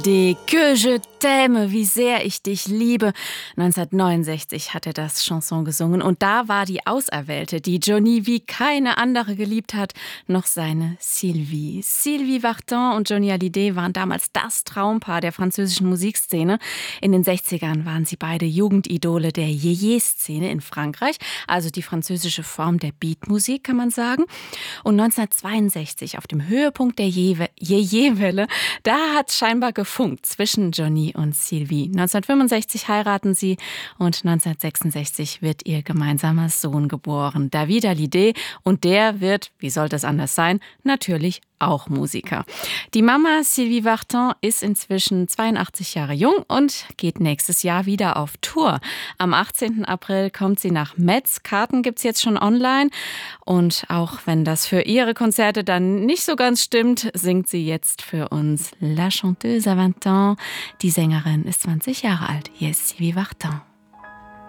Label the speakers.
Speaker 1: De que je t'aime, wie sehr ich dich liebe. 1969 hat er das Chanson gesungen und da war die Auserwählte, die Johnny wie keine andere geliebt hat, noch seine Sylvie. Sylvie Vartan und Johnny Hallyday waren damals das Traumpaar der französischen Musikszene. In den 60ern waren sie beide Jugendidole der Yéyé-Szene in Frankreich, also die französische Form der Beatmusik, kann man sagen. Und 1962, auf dem Höhepunkt der Yéyé-Welle, da hat scheinbar gefunkt zwischen Johnny und Sylvie. 1965 heiraten sie und 1966 wird ihr gemeinsamer Sohn geboren, David Hallyday. Und der wird, wie sollte es anders sein, natürlich auch Musiker. Die Mama Sylvie Vartan ist inzwischen 82 Jahre jung und geht nächstes Jahr wieder auf Tour. Am 18. April kommt sie nach Metz. Karten gibt's jetzt schon online. Und auch wenn das für ihre Konzerte dann nicht so ganz stimmt, singt sie jetzt für uns La Chanteuse à 20 ans. Die Sängerin ist 20 Jahre alt. Hier ist Sylvie Vartan.